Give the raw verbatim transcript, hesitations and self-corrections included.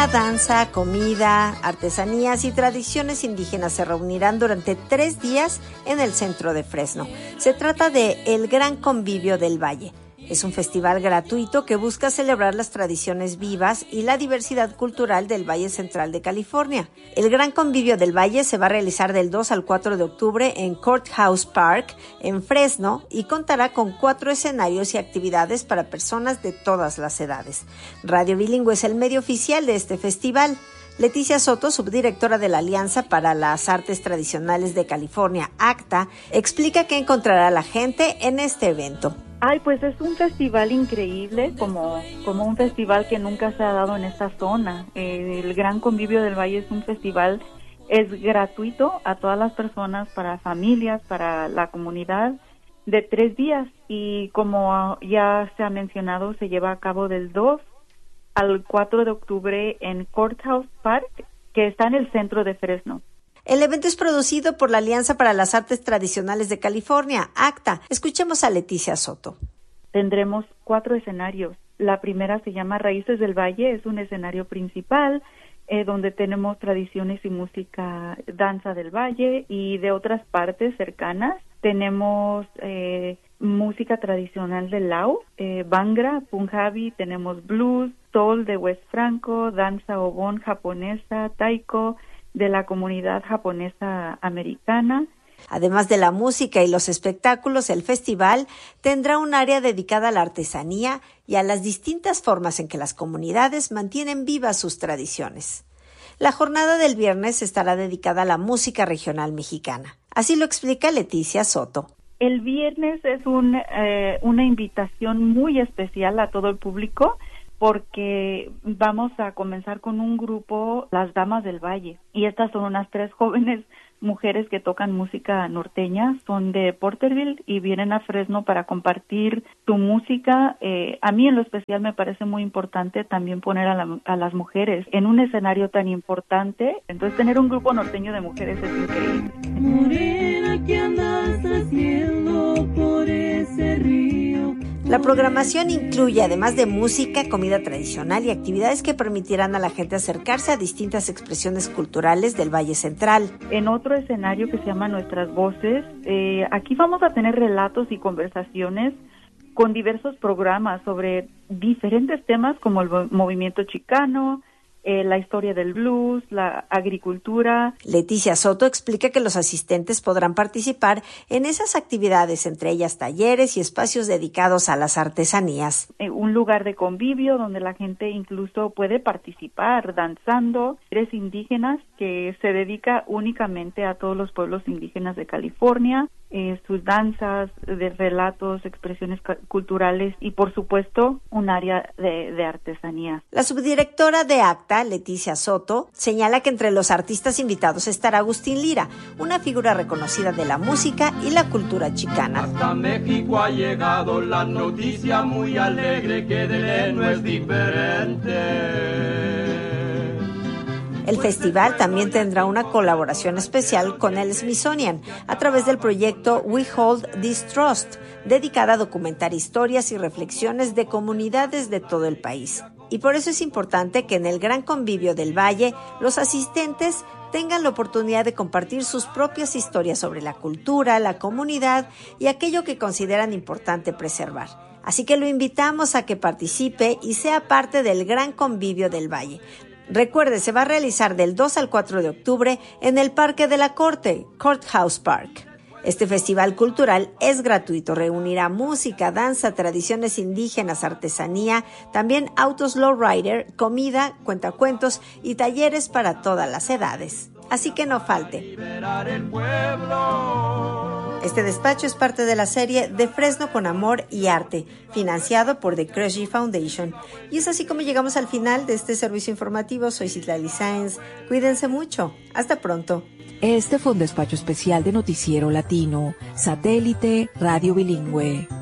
Música, danza, comida, artesanías y tradiciones indígenas se reunirán durante tres días en el centro de Fresno. Se trata de El Gran Convivio del Valle. Es un festival gratuito que busca celebrar las tradiciones vivas y la diversidad cultural del Valle Central de California. El Gran Convivio del Valle se va a realizar del dos al cuatro de octubre en Courthouse Park, en Fresno, y contará con cuatro escenarios y actividades para personas de todas las edades. Radio Bilingüe es el medio oficial de este festival. Leticia Soto, subdirectora de la Alianza para las Artes Tradicionales de California, ACTA, explica qué encontrará la gente en este evento. Ay, pues es un festival increíble, como, como un festival que nunca se ha dado en esta zona. Eh, el Gran Convivio del Valle es un festival, es gratuito a todas las personas, para familias, para la comunidad, de tres días. Y como ya se ha mencionado, se lleva a cabo del dos al cuatro de octubre en Courthouse Park, que está en el centro de Fresno. El evento es producido por la Alianza para las Artes Tradicionales de California, ACTA. Escuchemos a Leticia Soto. Tendremos cuatro escenarios. La primera se llama Raíces del Valle, es un escenario principal eh, donde tenemos tradiciones y música, danza del valle y de otras partes cercanas. Tenemos eh, música tradicional de Lao, eh, Bhangra, Punjabi, tenemos blues, soul de West Franco, danza obon japonesa, taiko, de la comunidad japonesa americana. Además de la música y los espectáculos, el festival tendrá un área dedicada a la artesanía y a las distintas formas en que las comunidades mantienen vivas sus tradiciones. La jornada del viernes estará dedicada a la música regional mexicana. Así lo explica Leticia Soto. El viernes es un, eh, una invitación muy especial a todo el público, porque vamos a comenzar con un grupo, Las Damas del Valle, y estas son unas tres jóvenes mujeres que tocan música norteña, son de Porterville y vienen a Fresno para compartir su música. Eh, a mí en lo especial me parece muy importante también poner a, la, a las mujeres en un escenario tan importante, entonces tener un grupo norteño de mujeres es increíble. Morena, ¿qué andas haciendo por ese río? La programación incluye, además de música, comida tradicional y actividades que permitirán a la gente acercarse a distintas expresiones culturales del Valle Central. En otro escenario que se llama Nuestras Voces, eh, aquí vamos a tener relatos y conversaciones con diversos programas sobre diferentes temas como el movimiento chicano, Eh, la historia del blues, la agricultura. Leticia Soto explica que los asistentes podrán participar en esas actividades, entre ellas talleres y espacios dedicados a las artesanías. Eh, un lugar de convivio donde la gente incluso puede participar danzando. Eres indígenas que se dedica únicamente a todos los pueblos indígenas de California. Eh, sus danzas, de relatos, expresiones culturales y, por supuesto, un área de, de artesanía. La subdirectora de ACTA, Leticia Soto, señala que entre los artistas invitados estará Agustín Lira, una figura reconocida de la música y la cultura chicana. Hasta México ha llegado la noticia muy alegre que de él no es diferente. El festival también tendrá una colaboración especial con el Smithsonian a través del proyecto We Hold This Trust, dedicada a documentar historias y reflexiones de comunidades de todo el país. Y por eso es importante que en el Gran Convivio del Valle los asistentes tengan la oportunidad de compartir sus propias historias sobre la cultura, la comunidad y aquello que consideran importante preservar. Así que lo invitamos a que participe y sea parte del Gran Convivio del Valle. Recuerde, se va a realizar del dos al cuatro de octubre en el Parque de la Corte, Courthouse Park. Este festival cultural es gratuito, reunirá música, danza, tradiciones indígenas, artesanía, también autos lowrider, comida, cuentacuentos y talleres para todas las edades. Así que no falte. Este despacho es parte de la serie De Fresno con Amor y Arte, financiado por The Kresge Foundation. Y es así como llegamos al final de este servicio informativo. Soy Citlali Sáenz. Cuídense mucho. Hasta pronto. Este fue un despacho especial de Noticiero Latino, Satélite Radio Bilingüe.